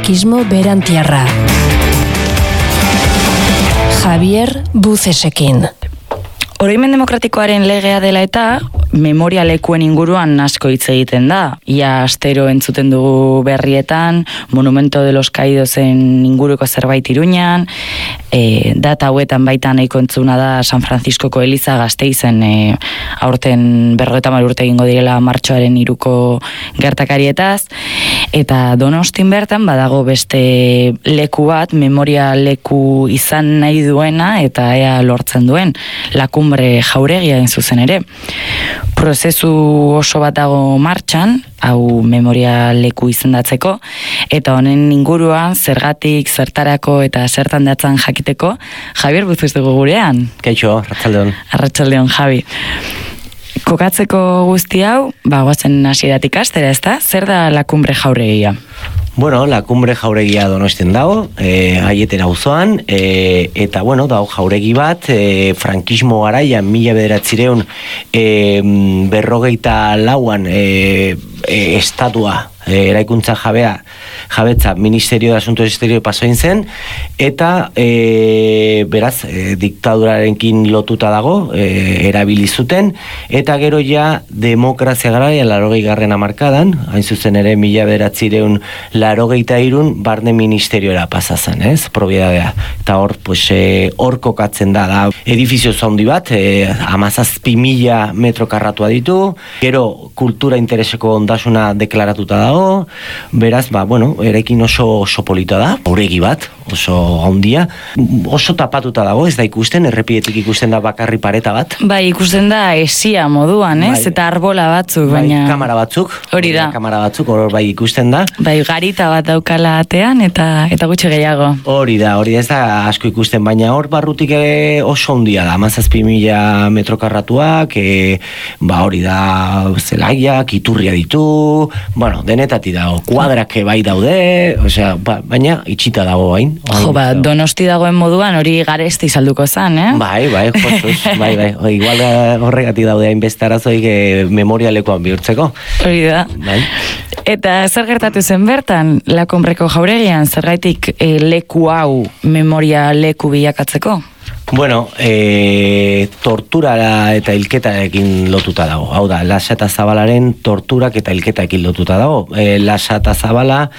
frankismo berantiarra. Javier Bucesekin. Oroimen demokratikoaren legea dela eta memoria lekuen inguruan asko hitz egiten da. Ia astero entzuten dugu berrietan, Monumento de los Caídosen inguruko zerbait Iruñan, data hauetan baita nahiko entzuna da San Franciscoko Eliza Gasteizen aurten 50 urte egingo direla martxoaren 3ko gertakarietaz, eta Donostin bertan badago beste leku bat, memoria leku izan nahi duena eta ea lortzen duen, La Cumbre Jauregia in zuzen ere. Prozesu oso bat dago martxan, hau memoria leku izendatzeko, eta honen inguruan zergatik, zertarako eta zertan datzan jakiteko, Javier Buzuz dugu gurean. Kaixo, arratsaldeon. Arratsaldeon, Javi. Kokatzeko guzti hau, goazen hasieratik hastera, ezta? Zer da La Cumbre Jauregia? Bueno, La Cumbre Jauregia Donostian dago, Aieten auzoan, eta dago jauregi bat, frankismo garaian 1954an estatua, eraikuntza jabetza Ministerio de Asuntos Exteriores pasoin zen, eta beraz, diktadurarekin lotuta dago, erabili zuten, eta gero ja demokrazia garaian 80. hamarkadan, hain zuzen ere 1983 barne ministerioera pasa zen, ez, propiedadea. Eta hor, hor kokatzen da edifizio handi bat, 17.000 metro karratua ditu, gero kultura intereseko ondasuna deklaratuta dago, beraz, eraikin oso polita da, aurregi bat, oso handia, oso tapatuta dago, ez da ikusten, errepietik ikusten da bakarri pareta bat. Bai, ikusten da esia moduan, ez? Eta arbola batzuk, baina... Kamara batzuk. Hori da. Kamara batzuk, hor bai ikusten da. Bai, garita bat daukala atean, eta gutxi gehiago. Hori da, ez da asko ikusten, baina hor barrutik oso handia da, 17.000 metro karratuak, hori da, zelaiak, iturria ditu, denetati dago, kuadrak bai daude, baina itxita dago hain. Donosti dagoen moduan hori garesti salduko zan, eh? Bai, jostuz, bai. Igual horregatik daude hainbeste arazoik memorialekoan bihurtzeko. Hori da. Bai. Eta zer gertatu zen bertan, La Cumbreko jauregian, zergaitik leku hau memoria leku bilakatzeko? Tortura eta hilketarekin lotuta dago. Hau da, Lasa eta Zabalaren torturak eta hilketarekin lotuta dago. Lasa eta Zabala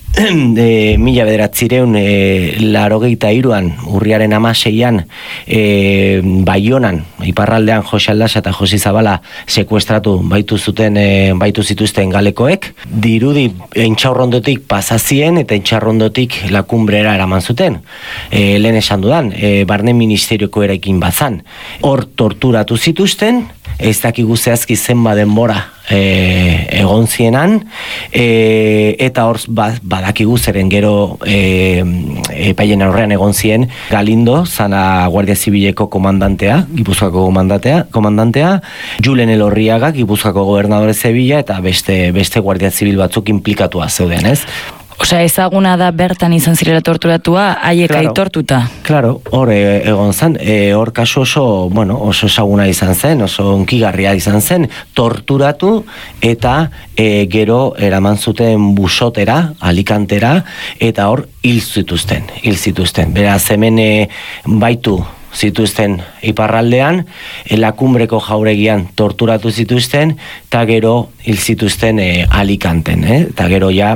1983an urriaren 16an Baionan, iparraldean Jose Lasa eta Josi Zabala sekuestratu baitu zituzten galekoek. Dirudi Entxaurrondotik pasazien eta Entxaurrondotik La Cumbrera eraman zuten. Lehen esan dudan, barne ministerioko eraikin bazan. Hor torturatu zituzten, ez dakigu zehazki zenba denbora egon zienan, eta hor badakigu zeren gero epaien aurrean egon zien Galindo, zana Guardia Zibileko komandantea, Gipuzkoako komandantea, Julen Elorriaga, Gipuzkoako gobernadore Zebila, eta beste Guardia Zibil batzuk inplikatua zeuden, ez? Osea, ezaguna da bertan izan zirela torturatua, haiek aitortuta. Claro, hor egon zen, hor kasu oso ezaguna izan zen, oso onkigarria izan zen, torturatu eta gero eraman zuten Busotera, Alicantera, eta hor hil zituzten. Beraz, hemen baitu zituzten iparraldean, La Cumbreko jauregian torturatu zituzten, eta gero hil zituzten Alicanten, eta gero ja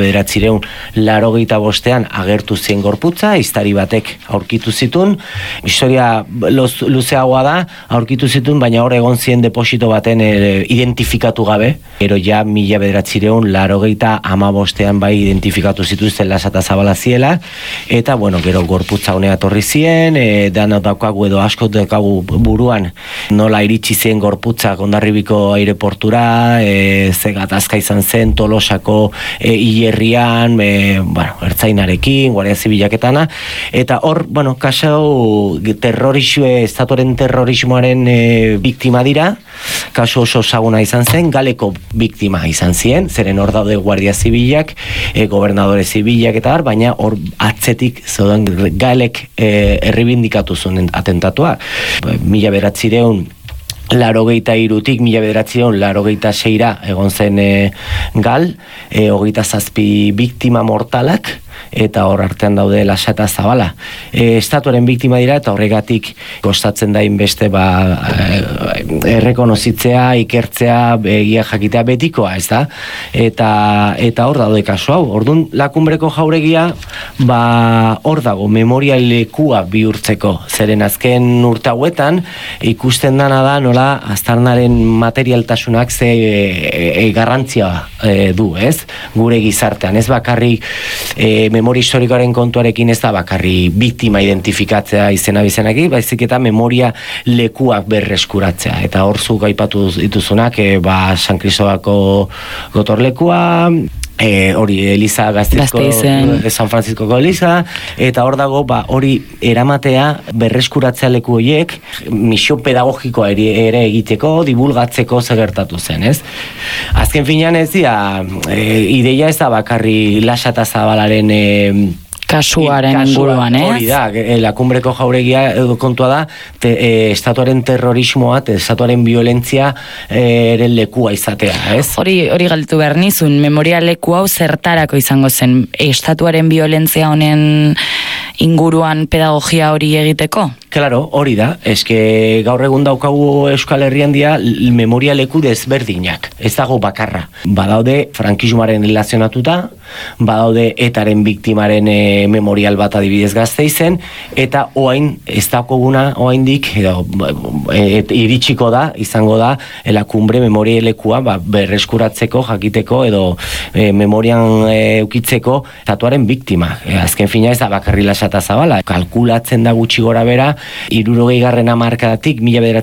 1985an agertu zien gorputza, iztari batek aurkitu zituen, historia luzeagoa da, aurkitu zituen, baina hor egon zien deposito baten identifikatu gabe, gero ja 1985an bai identifikatu zituzten Lasa eta Zabala ziela, eta gero gorputza honea torri zien, daukagu edo asko daukagu buruan nola iritsi zien gorputzak Hondarribiko aireportura, ze gatazka izan zen Tolosako hilerrian, ertzainarekin, Guardia Zibilaketana, eta hor, kasu estatuaren terrorismoaren biktima dira, kasu oso ezaguna izan zen, Galeko biktima izan ziren, zeren hor daude Guardia Zibilak, gobernadore Zibilak eta baina hor atzetik zeuden Galek erribindikatu zuen atentatua. 1900 83-tik 1986 egon zen gal, 27 biktima mortalak, eta hor artean daude Lasa eta Zabala. Estatuaren biktima dira eta horregatik kostatzen da inbeste errekonozitzea, ikertzea, egia jakitea betikoa, ez da? Eta hor daude kasu hau. Orduan, Lakunbreko jauregia, hor dago, memorialekua bihurtzeko. Zeren azken urte hauetan, ikusten dana da, nola, aztarnaren materialtasunak ze garrantzia du, ez? Gure gizartean, ez bakarrik memoria historikoaren kontuarekin ez da bakarri biktima identifikatzea izena bizenaki, baizik eta memoria lekuak berreskuratzea. Eta hor zuk aipatu dituzunak, San Kristobako gotorlekua, hori Eliza Gasteizen, San Franciscoko Eliza, eta hor dago hori eramatea berreskuratzea leku horiek misio pedagogikoa ere egiteko, divulgatzeko gertatu zen, ez? Azken finean ez dira, ideia ez da bakarri Lasa eta Zabalaren kasuaren inguruan, ez? Hori da, Lakunbreko jauregia kontua da, estatuaren terrorismoa, estatuaren violentzia eren lekua izatea, ez? Hori galdetu behar nizun, memoria leku hau zertarako izango zen, estatuaren violentzia honen inguruan pedagogia hori egiteko? Claro, hori da, eske gaur egun daukagu Euskal Herrian dira memoria leku desberdinak, ez dago bakarra. Badaude frankismoaren relazionatuta, badaude etaren biktimaren memorial bat adibidez Gasteizen, eta oain ez daukaguna oaindik iritsiko da, izango da Lakunbre memoria lekua berreskuratzeko, jakiteko edo memorian eukitzeko estatuaren biktima. Azken fina ez da bakarri Lasa eta Zabala, kalkulatzen da gutxi gora bera 60. hamarkadatik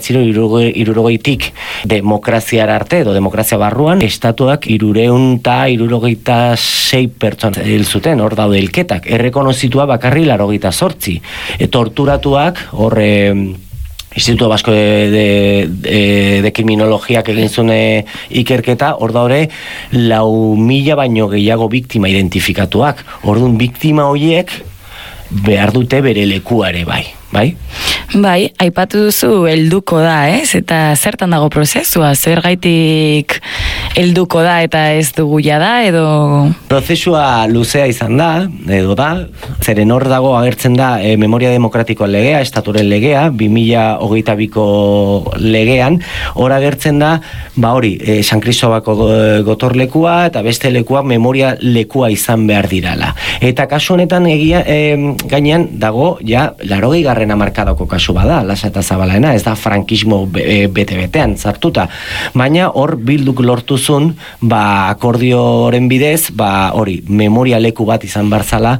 1960tik demokraziara arte edo demokrazia barruan estatuak 366 pertsona hil zuten, hor daude hilketak, errekonozitua bakarri 88, torturatuak hor Instituto Vasco de Kriminologiak egin zuen ikerketa, hor daude 4.000 baino gehiago biktima identifikatuak. Orduan biktima horiek behar dute bere lekua ere bai. Bai, aipatu duzu helduko da, ez? Eta zertan dago prozesua? Zergaitik helduko da eta ez dugu jada, edo... Prozesua luzea izan da, edo da, zeren hor dago agertzen da Memoria Demokratikoa legea, estaturen legea, 2022ko legean, hor agertzen da, hori, San Kristobako gotorlekua eta beste lekua memoria lekua izan behar dirala. Eta kasu honetan gainean dago, ja, 80. hamarkadako kasu bada, Lasa eta Zabalaena, ez da frankismo bete-betean sartuta. Baina hor bilduk lortuzun, akordioren bidez, hori, memoria leku bat izan barzala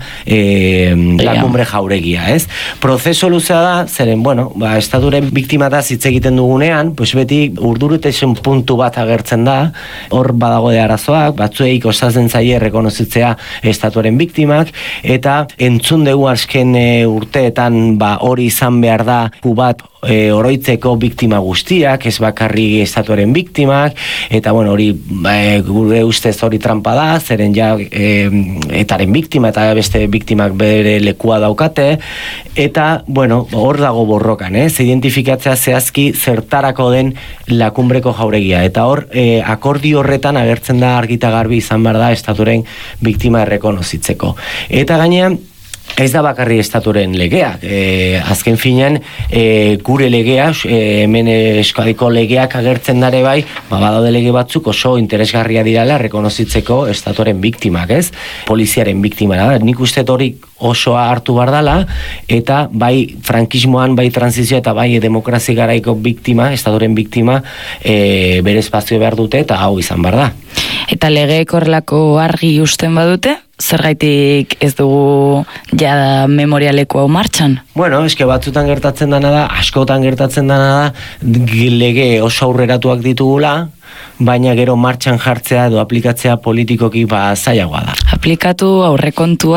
Lakunbre jauregia, ez? Prozeso luzea da, zeren, estaturen biktima da hitz egiten dugunean, beti urduritasun puntu bat agertzen da, hor badago de arazoak, batzuei kostatzen zaie rekonozitzea estatuaren biktimak, eta entzun dugu azken urteetan hori izan behar da bat oroitzeko biktima guztiak, ez bakarri estatuaren biktimak, eta hori gure ustez hori trampa da, zeren ja etaren biktima eta beste biktimak bere lekua daukate, eta hor dago borrokan, identifikatzea zehazki zertarako den Lakunbreko jauregia, eta hor akordio horretan agertzen da argita garbi izan behar da estatuaren biktima errekonozitzeko. Eta gainean, ez da bakarri estaturen legeak, azken finean gure legea, hemen Euskadiko legeak agertzen dare bai, badaude lege batzuk oso interesgarria dirala rekonozitzeko estatuaren biktimak, ez? Poliziaren biktima da, nik uste hori osoa hartu bardala, eta bai frankismoan, bai transizioa eta bai demokrazi garaiko biktima, estatuaren biktima, bere espazio behar dute eta hau izan behar da. Eta legeek horrelako argi usten badute? Zergaitik ez dugu jada memorialeku hau martxan? Eske batzutan gertatzen dana da, askotan gertatzen dana da, lege oso aurreratuak ditugula, baina gero martxan jartzea edo aplikatzea politikoki zailagoa da. Aplikatu aurrekontuak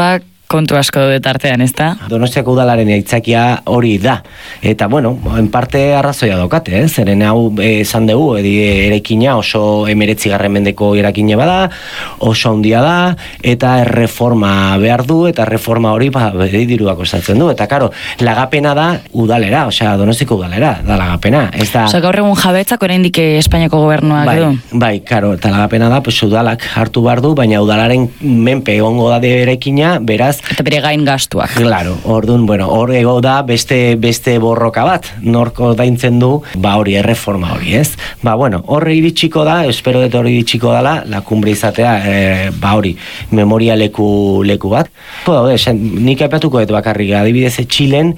kontu asko dut artean, ezta? Donostiako udalaren aitzakia hori da. Eta, bueno, en parte arrazoia daukate, zeren hau esan dugu, eraikina oso 19. mendeko eraikina bada, oso handia da, eta erreforma behar du, eta reforma hori dirua kostatzen du. Eta, karo, lagapena da udalera, osea, Donostiko udalera, da lagapena. Osea, gaur egun jabetzak oraindik Espainiako gobernuak edo? Bai, karo, eta lagapena da, pues udalak hartu behar du, baina udalaren menpe egongo da eraikina, beraz. Eta bere gain gastuak. Claro, orduan, bueno, hor ego da beste borroka bat, norko daintzen du, hori, erreforma hori, ez? Bueno, horre iritsiko da, espero dut hori iritsiko dala, la cumbre izatea, hori, memoria leku bat. Nik aipatuko dut bakarrik, adibidez, Txilen,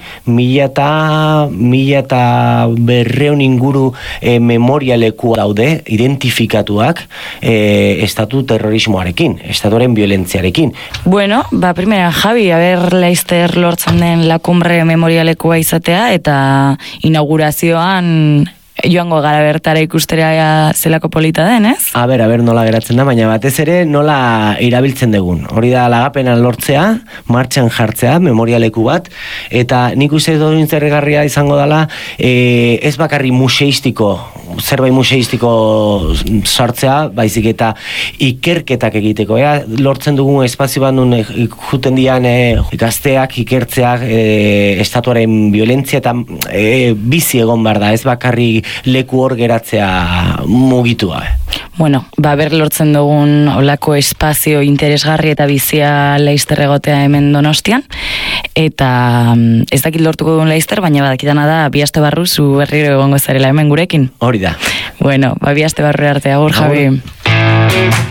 1.200 inguru memoria leku daude, identifikatuak, estatu terrorismoarekin, estatuaren violentziarekin. Bueno, primera, Javi, Leicester lortzen den la cumbre memorialekua izatea, eta inaugurazioan joango gara bertara ikustera zelako polita den, ez? A ber, nola geratzen da, baina batez ere nola irabiltzen dugun. Hori da lagapena lortzea, martxan jartzea, memorialeku bat, eta nik uste dut zerregarria izango dela, ez bakarri museistiko, zerbait museistiko sartzea, baizik eta ikerketak egiteko. Lortzen dugun espazio bat nun juten dian gazteak, ikertzeak, estatuaren violentzia eta bizi egon behar da, ez bakarri leku hor geratzea mugitua. Bueno, lortzen dugun olako espazio interesgarri eta bizia Leicester egotea hemen Donostian, eta ez dakit lortuko duen Leicester, baina badakitana da, 2 aste barru zu berriro egongo zarela hemen gurekin. Hori da. Bueno, 2 aste barru arte, agur, Javi.